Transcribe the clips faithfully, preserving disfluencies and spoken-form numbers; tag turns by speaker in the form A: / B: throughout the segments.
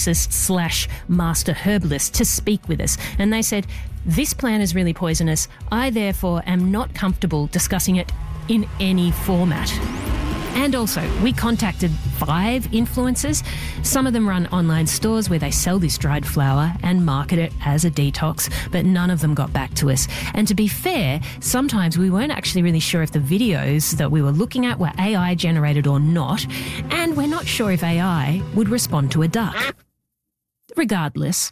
A: pharmacist slash master herbalist to speak with us. And they said, this plant is really poisonous. I therefore am not comfortable discussing it in any format. And also, we contacted five influencers. Some of them run online stores where they sell this dried flower and market it as a detox, but none of them got back to us. And to be fair, sometimes we weren't actually really sure if the videos that we were looking at were A I generated or not, and we're not sure if A I would respond to a duck. Regardless.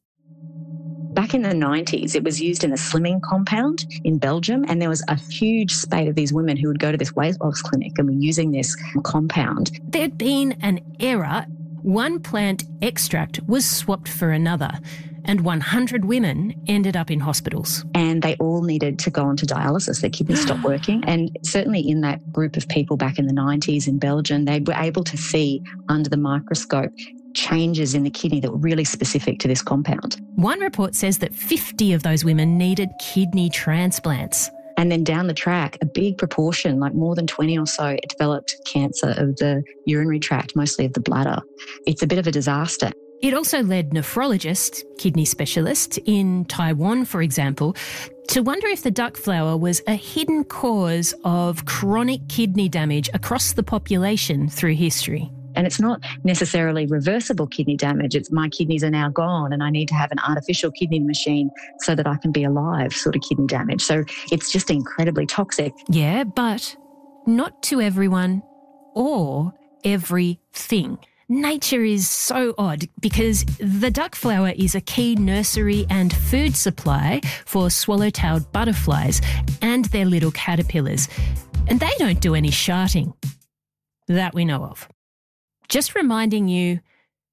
B: Back in the nineties, it was used in a slimming compound in Belgium, and there was a huge spate of these women who would go to this weight loss clinic and were using this compound.
A: There'd been an error. One plant extract was swapped for another, and one hundred women ended up in hospitals.
B: And they all needed to go on to dialysis. Their kidneys stopped working. And certainly in that group of people back in the nineties in Belgium, they were able to see under the microscope changes in the kidney that were really specific to this compound.
A: One report says that fifty of those women needed kidney transplants.
B: And then down the track, a big proportion, like more than twenty or so, developed cancer of the urinary tract, mostly of the bladder. It's a bit of a disaster.
A: It also led nephrologists, kidney specialists in Taiwan, for example, to wonder if the duck flower was a hidden cause of chronic kidney damage across the population through history.
B: And it's not necessarily reversible kidney damage. It's my kidneys are now gone and I need to have an artificial kidney machine so that I can be alive sort of kidney damage. So it's just incredibly toxic.
A: Yeah, but not to everyone or everything. Nature is so odd because the duck flower is a key nursery and food supply for swallow-tailed butterflies and their little caterpillars. And they don't do any sharting that we know of. Just reminding you,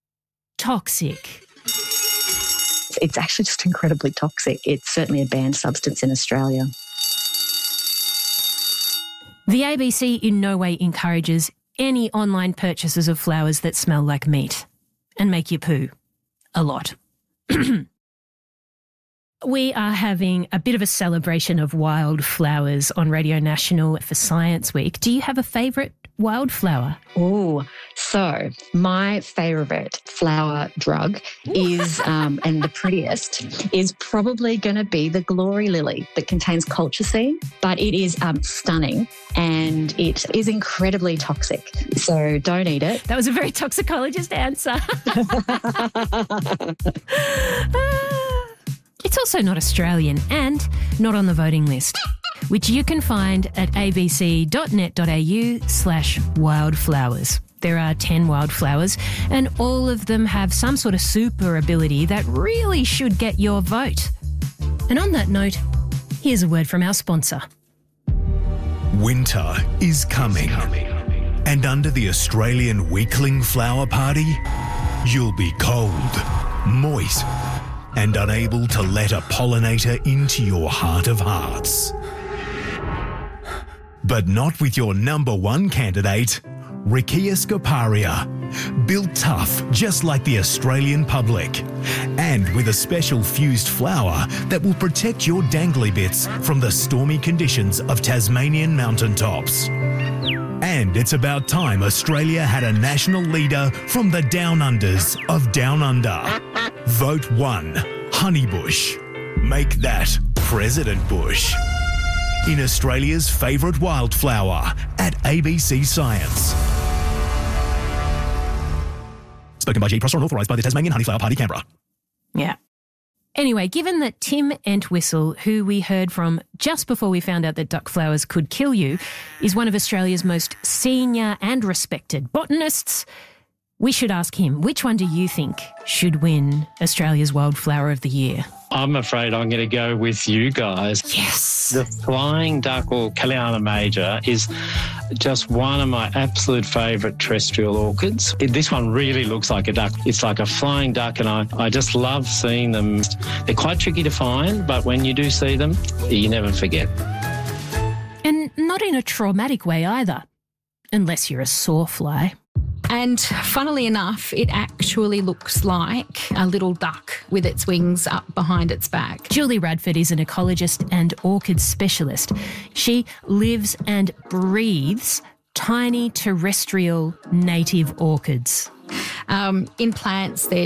A: toxic.
B: It's actually just incredibly toxic. It's certainly a banned substance in Australia.
A: The A B C in no way encourages any online purchases of flowers that smell like meat and make you poo a lot. We are having a bit of a celebration of wildflowers on Radio National for Science Week. Do you have a favourite wildflower?
B: Oh, so my favourite flower drug is, um, and the prettiest, is probably going to be the glory lily that contains colchicine, but it is um, stunning and it is incredibly toxic. So don't eat it.
A: That was a very toxicologist answer. It's also not Australian and not on the voting list, which you can find at abc.net.au slash wildflowers. There are ten wildflowers and all of them have some sort of super ability that really should get your vote. And on that note, here's a word from our sponsor.
C: Winter is coming. And under the Australian Weakling Flower Party, you'll be cold, moist, and unable to let a pollinator into your heart of hearts. But not with your number one candidate, Riccia scoparia. Built tough, just like the Australian public. And with a special fused flower that will protect your dangly bits from the stormy conditions of Tasmanian mountaintops. And it's about time Australia had a national leader from the Down Unders of Down Under. Vote one, Honeybush. Make that President Bush. In Australia's favourite wildflower at A B C Science. Spoken by G. Prosser and authorised by the Tasmanian Honeyflower Party, Canberra.
A: Yeah. Anyway, given that Tim Entwistle, who we heard from just before we found out that duck flowers could kill you, is one of Australia's most senior and respected botanists, we should ask him, which one do you think should win Australia's Wildflower of the Year?
D: I'm afraid I'm going to go with you guys.
A: Yes.
D: The flying duck, or Kaliana major, is just one of my absolute favourite terrestrial orchids. It, this one really looks like a duck. It's like a flying duck, and I, I just love seeing them. They're quite tricky to find, but when you do see them, you never forget.
A: And not in a traumatic way either, unless you're a sawfly.
E: And funnily enough, it actually looks like a little duck with its wings up behind its back.
A: Julie Radford is an ecologist and orchid specialist. She lives and breathes tiny terrestrial native orchids.
E: Um, in plants, they're